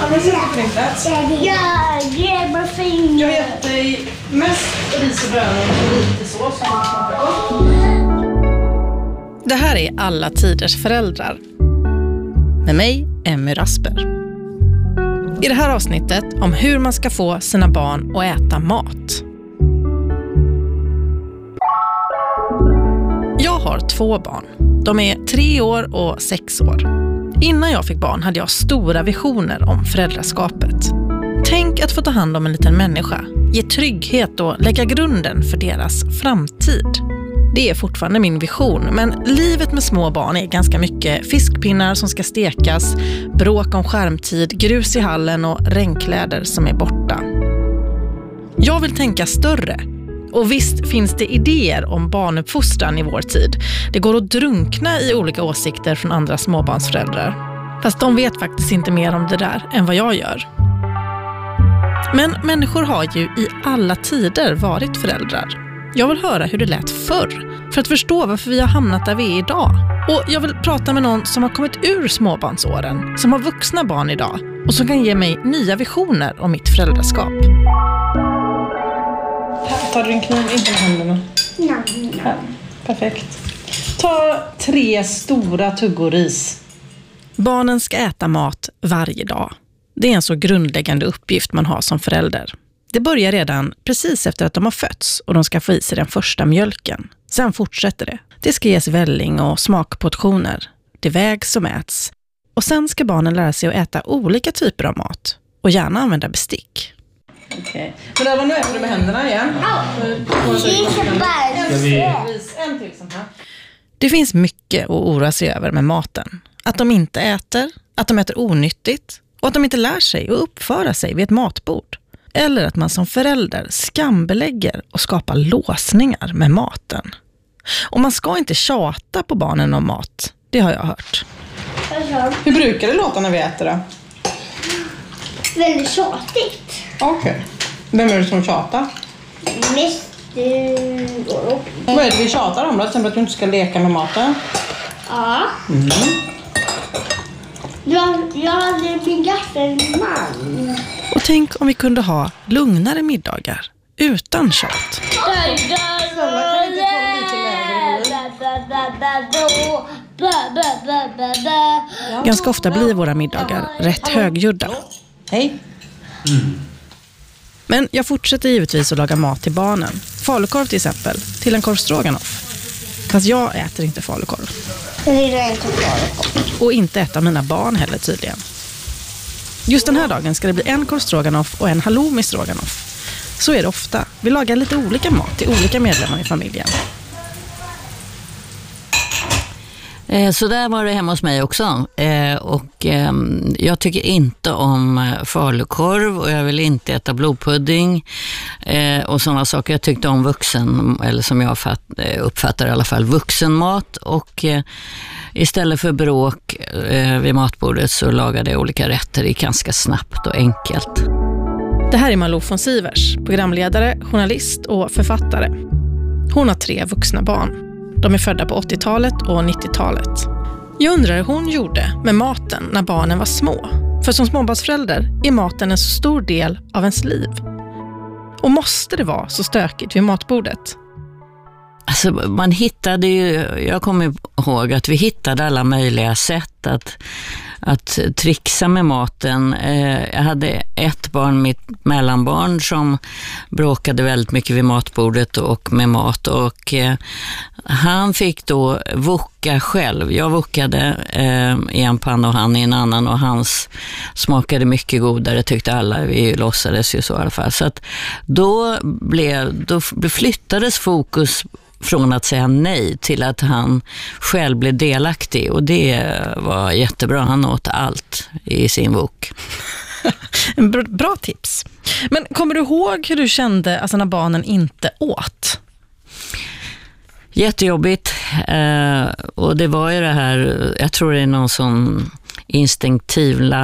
Ja, men sätt på din plats. Ja, det är bara fint. Jag har gett dig mest ris och bönor och lite sås som smakar gott. Det här är Alla tiders föräldrar. Med mig, Emmy Rasper. I det här avsnittet om hur man ska få sina barn att äta mat. Jag har 2 barn. De är 3 år och 6 år. Innan jag fick barn hade jag stora visioner om föräldraskapet. Tänk att få ta hand om en liten människa, ge trygghet och lägga grunden för deras framtid. Det är fortfarande min vision, men livet med små barn är ganska mycket fiskpinnar som ska stekas, bråk om skärmtid, grus i hallen och regnkläder som är borta. Jag vill tänka större. Och visst finns det idéer om barnuppfostran i vår tid. Det går att drunkna i olika åsikter från andra småbarnsföräldrar. Fast de vet faktiskt inte mer om det där än vad jag gör. Men människor har ju i alla tider varit föräldrar. Jag vill höra hur det lät förr, för att förstå varför vi har hamnat där vi är idag. Och jag vill prata med någon som har kommit ur småbarnsåren, som har vuxna barn idag och som kan ge mig nya visioner om mitt föräldraskap. Tar du din kniv inte med händerna? Nej. Här. Perfekt. Ta 3 stora tuggor ris. Barnen ska äta mat varje dag. Det är en så grundläggande uppgift man har som förälder. Det börjar redan precis efter att de har fötts och de ska få i sig den första mjölken. Sen fortsätter det. Det ska ges välling och smakportioner. Det vägs och mäts. Och sen ska barnen lära sig att äta olika typer av mat. Och gärna använda bestick. Okej. Men där var nu äter du med händerna igen. En till sån här. Det finns mycket att oroa sig över med maten. Att de inte äter, att de äter onyttigt och att de inte lär sig att uppföra sig vid ett matbord. Eller att man som förälder skambelägger och skapar låsningar med maten. Och man ska inte tjata på barnen om mat. Det har jag hört. Hur brukar det låta när vi äter då? Väldigt tjatigt. Okej. Vem är det som tjatar? Mest Vad är det vi tjatar om då? Till exempel att du inte ska leka med maten. ja. Jag hade min gaffelman. Och tänk om vi kunde ha lugnare middagar utan tjat. Ganska ofta blir våra middagar rätt högljudda. Hej. Men jag fortsätter givetvis att laga mat till barnen. Falukorv till exempel, till en korv stroganoff. Fast jag äter inte falukorv. Jag vill inte falukorv. Och inte äta mina barn heller tydligen. Just den här dagen ska det bli en korv stroganoff och en halloumi stroganoff. Så är det ofta. Vi lagar lite olika mat till olika medlemmar i familjen. Så där var det hemma hos mig också. Jag tycker inte om falukorv och jag vill inte äta blodpudding och sådana saker. Jag tyckte om vuxen, eller som jag uppfattar i alla fall, vuxenmat. Och istället för bråk vid matbordet så lagade jag olika rätter ganska snabbt och enkelt. Det här är Malou von Sivers, programledare, journalist och författare. Hon har 3 vuxna barn. De är födda på 80-talet och 90-talet. Jag undrar hur hon gjorde med maten när barnen var små. För som småbarnsförälder är maten en så stor del av ens liv. Och måste det vara så stökigt vid matbordet? Alltså man hittade ju, jag kommer ihåg att vi hittade alla möjliga sätt att trixa med maten. Jag hade ett barn, mitt mellanbarn, som bråkade väldigt mycket vid matbordet och med mat. Och han fick då voka själv. Jag vokade i en panna och han i en annan, och hans smakade mycket godare, tyckte alla. Vi låtsades ju så i alla fall. Så att då flyttades fokus från att säga nej till att han själv blev delaktig, och det var jättebra. Han åt allt i sin wok. En bra tips. Men kommer du ihåg hur du kände när barnen inte åt? Jättejobbigt. Och det var ju det här, jag tror det är någon sån instinktiv